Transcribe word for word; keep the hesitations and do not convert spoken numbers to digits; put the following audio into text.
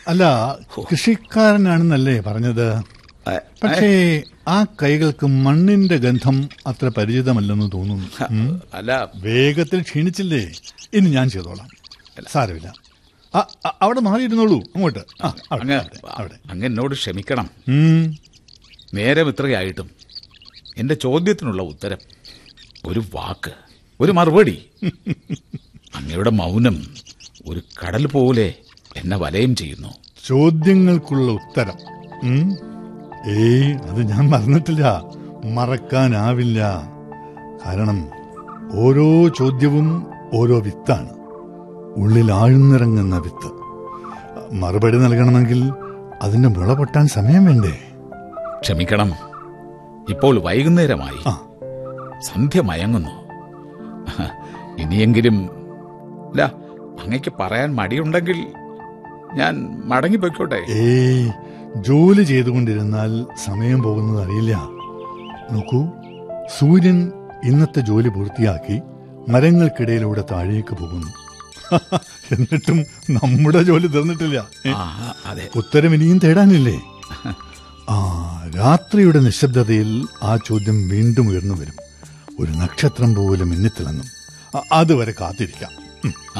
അല്ല, കൃഷിക്കാരനാണെന്നല്ലേ പറഞ്ഞത്? പക്ഷേ ആ കൈകൾക്ക് മണ്ണിന്റെ ഗന്ധം അത്ര പരിചിതമല്ലെന്ന് തോന്നുന്നു. അല്ല, വേഗത്തിൽ ക്ഷീണിച്ചില്ലേ? ഇനി ഞാൻ ചെയ്തോളാം, സാരമില്ല. അവിടെ മാറിയിരുന്നോളൂ, അങ്ങോട്ട്. അങ്ങ് എന്നോട് ക്ഷമിക്കണം. നേരം ഇത്രയായിട്ടും എന്റെ ചോദ്യത്തിനുള്ള ഉത്തരം, ഒരു വാക്ക്, ഒരു മറുപടി. അങ്ങയുടെ മൗനം ഒരു കടൽ പോലെ എന്നെ വലയം ചെയ്യുന്നു. ചോദ്യങ്ങൾക്കുള്ള ഉത്തരം? ഏയ്, അത് ഞാൻ മറന്നിട്ടില്ല, മറക്കാനാവില്ല. കാരണം ഓരോ ചോദ്യവും ഓരോ വിത്താണ്, ഉള്ളിൽ ആഴ്ന്നിറങ്ങുന്ന വിത്ത്. മറുപടി നൽകണമെങ്കിൽ അതിന്റെ മുള പൊട്ടാൻ സമയം വേണ്ടേ? ക്ഷമിക്കണം, ഇപ്പോൾ വൈകുന്നേരമായി, സന്ധ്യ മയങ്ങുന്നു. ഇനിയെങ്കിലും അല്ല, അങ്ങയ്ക്ക് പറയാൻ മടിയുണ്ടെങ്കിൽ ഞാൻ മടങ്ങിപ്പോയിക്കോട്ടെ. ഏയ്, ജോലി ചെയ്തുകൊണ്ടിരുന്നാൽ സമയം പോകുന്നത് അറിയില്ല. നോക്കൂ, സൂര്യൻ ഇന്നത്തെ ജോലി പൂർത്തിയാക്കി മരങ്ങൾക്കിടയിലൂടെ താഴേക്ക് പോകുന്നു. എന്നിട്ടും നമ്മുടെ ജോലി തീർന്നിട്ടില്ല. ഉത്തരം ഇനിയും തേടാനില്ലേ? ആ രാത്രിയുടെ നിശബ്ദതയിൽ ആ ചോദ്യം വീണ്ടും ഉയർന്നു വരും. ഒരു നക്ഷത്രം പോലെ മിന്നിത്തിളങ്ങും. അതുവരെ കാത്തിരിക്കാം.